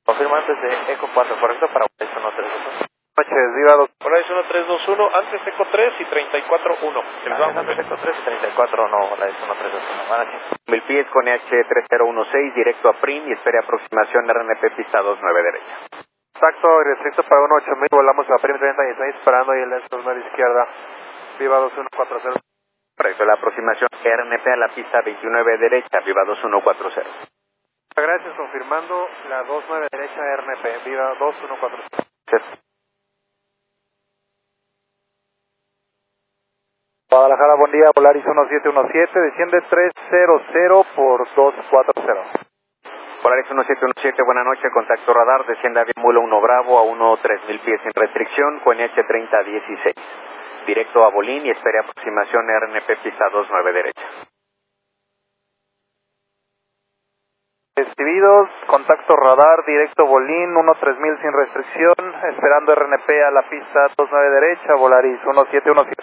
Confirma antes de Eco 4, ¿correcto? Para Volaris 1321. Noches, Viva 2. Volaris 1321, antes Eco 3 y 341. Antes Eco 3 y 34, no, Volaris 1321. Buenas noches. 1000 pies con EH3016, directo a PRIM y espere aproximación RNP pista 29 derecha. Contacto restricto para 18000, volamos a PRIM 36, parando y el lento 29 izquierda. Viva 2140. Correcto, la aproximación RNP a la pista 29 derecha, Viva 2140. Gracias, confirmando la 29 derecha RNP, Viva 2140. Guadalajara, buen día, Volaris 1717, desciende 300 por 240. Volaris 1717, buena noche, contacto radar, desciende avión Mulo 1 Bravo a 3000 pies sin restricción con EH3016. Directo a Bolín y espere aproximación RNP pista 29 derecha. Recibidos, contacto radar, directo Bolín, 13000 sin restricción, esperando RNP a la pista 29 derecha, Volaris 1717.